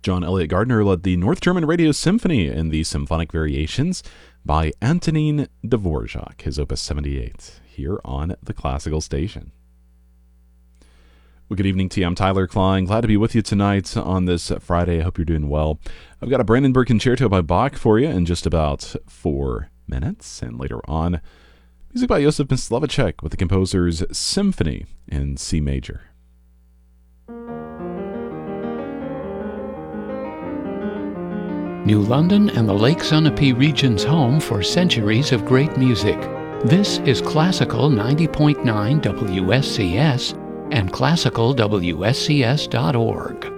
John Elliott Gardner led the North German Radio Symphony in the Symphonic Variations by Antonin Dvorak, his Opus 78, here on the Classical Station. Well, good evening to you. I'm Tyler Klein. Glad to be with you tonight on this Friday. I hope you're doing well. I've got a Brandenburg Concerto by Bach for you in just about 4 minutes, and later on, music by Josef Myslavicek with the composer's Symphony in C major. New London and the Lake Sunapee region's home for centuries of great music. This is Classical 90.9 WSCS and classicalwscs.org.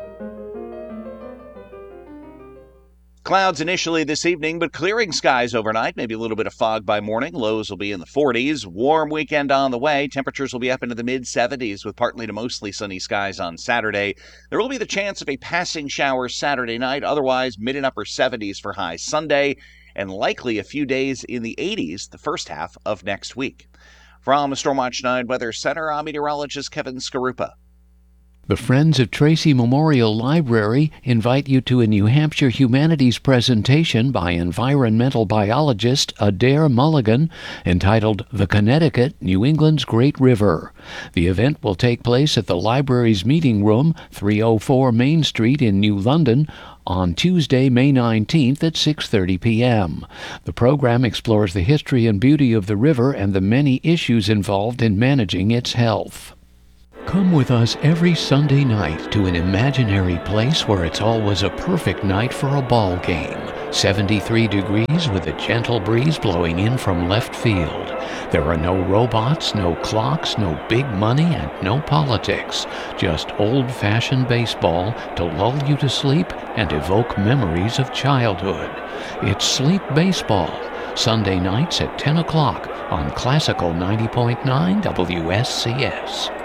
Clouds initially this evening, but clearing skies overnight. Maybe a little bit of fog by morning. Lows will be in the 40s. Warm weekend on the way. Temperatures will be up into the mid-70s with partly to mostly sunny skies on Saturday. There will be the chance of a passing shower Saturday night. Otherwise, mid and upper 70s for highs Sunday, and likely a few days in the 80s the first half of next week. From the Stormwatch 9 Weather Center, I'm meteorologist Kevin Skarupa. The Friends of Tracy Memorial Library invite you to a New Hampshire humanities presentation by environmental biologist Adair Mulligan entitled The Connecticut, New England's Great River. The event will take place at the library's meeting room, 304 Main Street in New London, on Tuesday, May 19th at 6:30 p.m. The program explores the history and beauty of the river and the many issues involved in managing its health. Come with us every Sunday night to an imaginary place where it's always a perfect night for a ball game. 73 degrees with a gentle breeze blowing in from left field. There are no robots, no clocks, no big money, and no politics. Just old-fashioned baseball to lull you to sleep and evoke memories of childhood. It's Sleep Baseball, Sunday nights at 10 o'clock on Classical 90.9 WSCS.